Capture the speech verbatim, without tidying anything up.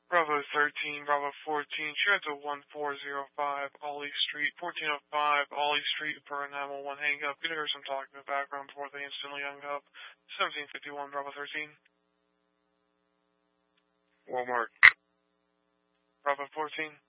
Bravo thirteen, Bravo fourteen, sure to one four zero five, Ollie Street, fourteen oh five, Ollie Street, per Enamel one hang up. Could hear some talking in the background before they instantly hung up. seventeen fifty-one, Bravo thirteen. Walmart. Bravo fourteen.